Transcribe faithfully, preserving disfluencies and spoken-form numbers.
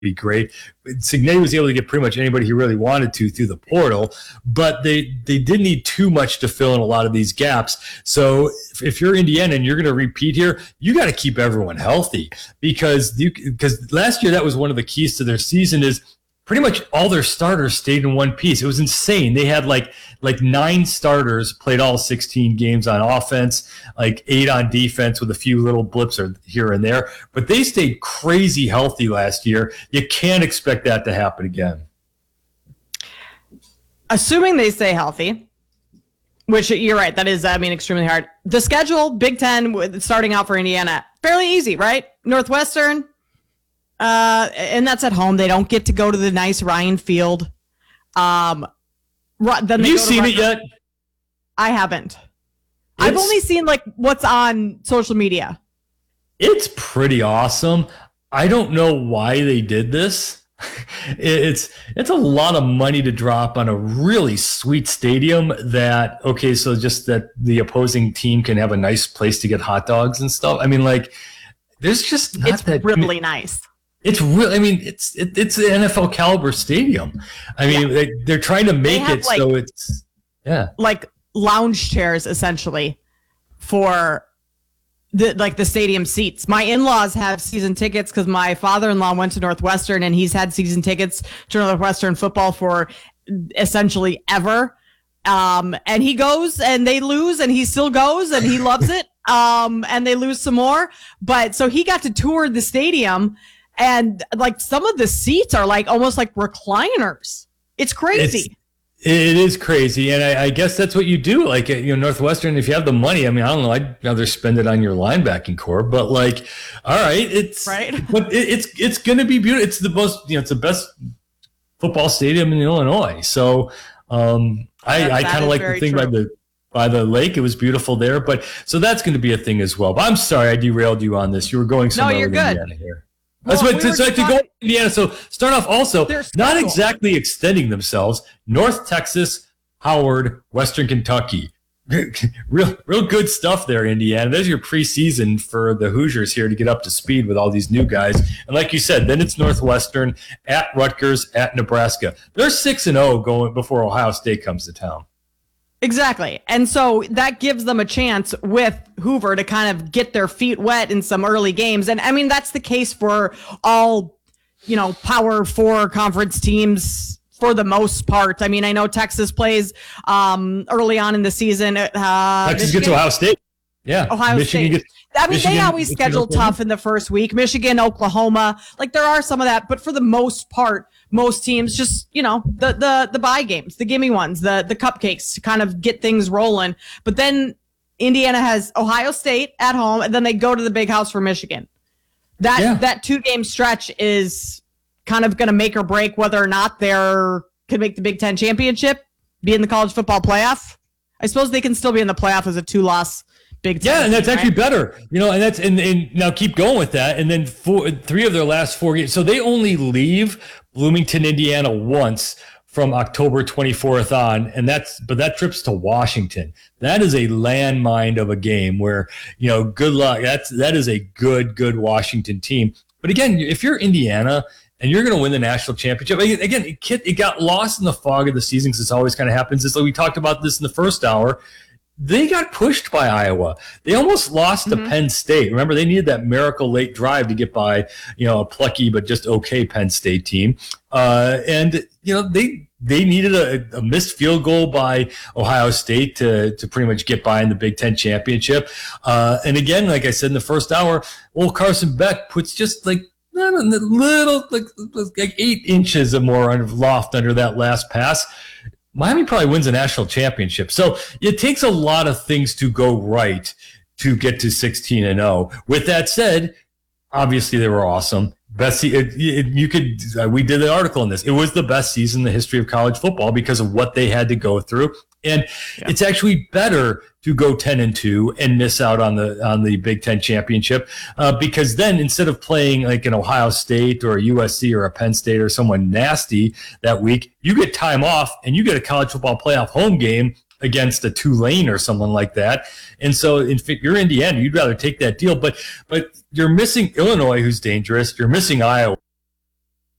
be great. Cignetti was able to get pretty much anybody he really wanted to through the portal, but they they didn't need too much to fill in a lot of these gaps. So if, if you're Indiana and you're going to repeat here, you got to keep everyone healthy, because you because last year that was one of the keys to their season is pretty much all their starters stayed in one piece. It was insane. They had like like nine starters played all sixteen games on offense, like eight on defense with a few little blips or here and there. But they stayed crazy healthy last year. You can't expect that to happen again. Assuming they stay healthy, which you're right, that is, I mean, extremely hard. The schedule, Big Ten, starting out for Indiana, fairly easy, right? Northwestern. Uh, and that's at home. They don't get to go to the nice Ryan Field. Um, then Have you seen it yet? I haven't. It's, I've only seen like what's on social media. It's pretty awesome. I don't know why they did this. It's it's a lot of money to drop on a really sweet stadium that, okay, so just that the opposing team can have a nice place to get hot dogs and stuff. I mean, like, there's just not it's that really I mean, nice. It's real. I mean, it's it, it's an N F L caliber stadium. I mean, yeah. they, they're trying to make it like, so it's yeah, like lounge chairs essentially for the like the stadium seats. My in-laws have season tickets because my father-in-law went to Northwestern and he's had season tickets to Northwestern football for essentially ever. Um, and he goes and they lose and he still goes and he loves it. Um, and they lose some more. But so he got to tour the stadium. And like some of the seats are like almost like recliners. It's crazy. It's, it is crazy. And I, I guess that's what you do. Like, you know, Northwestern, if you have the money, I mean, I don't know, I'd rather spend it on your linebacking core, but like, all right, it's, right. But it, it's, it's going to be beautiful. It's the most, you know, it's the best football stadium in Illinois. So um, I, I kind of like the thing true. by the, by the lake. It was beautiful there, but so that's going to be a thing as well. But I'm sorry, I derailed you on this. You were going somewhere. No, you're good. Indiana here. That's well, what we so to go to Indiana. So start off also not exactly extending themselves. North Texas, Howard, Western Kentucky, real real good stuff there. Indiana. There's your preseason for the Hoosiers here to get up to speed with all these new guys. And like you said, then it's Northwestern at Rutgers at Nebraska. They're six and zero going before Ohio State comes to town. Exactly. And so that gives them a chance with Hoover to kind of get their feet wet in some early games. And I mean, that's the case for all, you know, Power Four conference teams for the most part. I mean, I know Texas plays um, early on in the season. Uh, Texas Michigan, gets Ohio State. Yeah. Ohio Michigan State. Gets, I mean, Michigan, they always schedule tough in the first week. Michigan, Oklahoma, like there are some of that, but for the most part, most teams just, you know, the the the bye games, the gimme ones, the the cupcakes to kind of get things rolling. But then Indiana has Ohio State at home, and then they go to the big house for Michigan. That yeah. that two game stretch is kind of going to make or break whether or not they're can make the Big Ten championship, be in the college football playoff. I suppose they can still be in the playoff as a two loss. Big yeah, and that's right? actually better, you know. And that's and, and now keep going with that. And then four, three of their last four games, so they only leave Bloomington, Indiana, once from October twenty-fourth on, and that's but that trip's to Washington. That is a landmine of a game where, you know, good luck. That's that is a good good Washington team. But again, if you're Indiana and you're going to win the national championship, again, it, it got lost in the fog of the season, because this always kind of happens. It's like we talked about this in the first hour. They got pushed by Iowa. They almost lost mm-hmm. to Penn State. Remember, they needed that miracle late drive to get by, you know, a plucky but just okay Penn State team. Uh, and, you know, they they needed a, a missed field goal by Ohio State to, to pretty much get by in the Big Ten championship. Uh, and again, like I said in the first hour, old Carson Beck puts just like a little, like, like eight inches or more of loft under that last pass. Miami probably wins a national championship. So it takes a lot of things to go right to get to sixteen and oh. With that said, obviously they were awesome. Best, it, it, you could, uh, we did an article on this. It was the best season in the history of college football because of what they had to go through. And yeah. it's actually better to go ten and two and miss out on the on the Big Ten championship, uh, because then instead of playing like an Ohio State or a U S C or a Penn State or someone nasty that week, you get time off and you get a college football playoff home game against a Tulane or someone like that. And so if you're Indiana, you'd rather take that deal. But but you're missing Illinois, who's dangerous. You're missing Iowa.